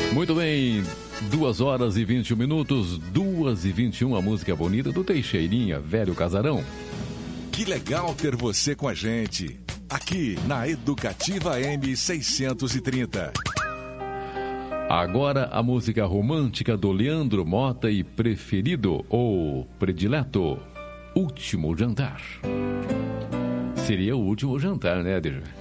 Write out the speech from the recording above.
Muito bem, 2 horas e 21 minutos, 2h21, a música bonita do Teixeirinha, Velho Casarão. Que legal ter você com a gente, aqui na Educativa M630. Agora a música romântica do Leandro Mota e preferido ou predileto, Último Jantar. Seria o último jantar, né, Adir?